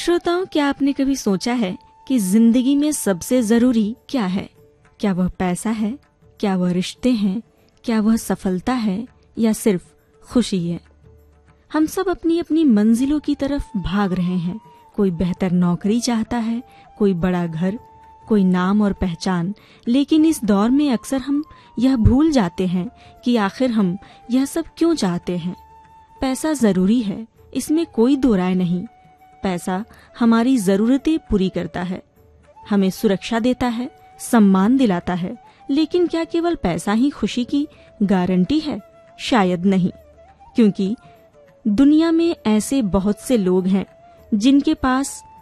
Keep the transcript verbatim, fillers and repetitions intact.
श्रोताओं, क्या आपने कभी सोचा है कि जिंदगी में सबसे जरूरी क्या है? क्या वह पैसा है? क्या वह रिश्ते हैं? क्या वह सफलता है या सिर्फ खुशी है? हम सब अपनी अपनी मंजिलों की तरफ भाग रहे हैं। कोई बेहतर नौकरी चाहता है, कोई बड़ा घर, कोई नाम और पहचान। लेकिन इस दौर में अक्सर हम यह भूल जाते हैं कि आखिर हम यह सब क्यों चाहते हैं। पैसा जरूरी है, इसमें कोई दो राय नहीं। पैसा हमारी जरूरतें पूरी करता है, हमें सुरक्षा देता है, सम्मान दिलाता है। लेकिन क्या केवल पैसा ही खुशी की गारंटी है? शायद नहीं, क्योंकि दुनिया में ऐसे बहुत से लोग हैं जिनके पास